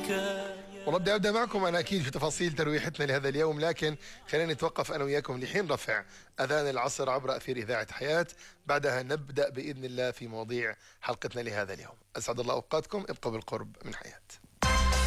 والله بدي أبدأ معكم أنا أكيد في تفاصيل ترويحتنا لهذا اليوم، لكن خلينا نتوقف أنا وياكم لحين رفع أذان العصر عبر أثير إذاعة حياة. بعدها نبدأ بإذن الله في مواضيع حلقتنا لهذا اليوم. أسعد الله أوقاتكم، ابقوا بالقرب من حياة.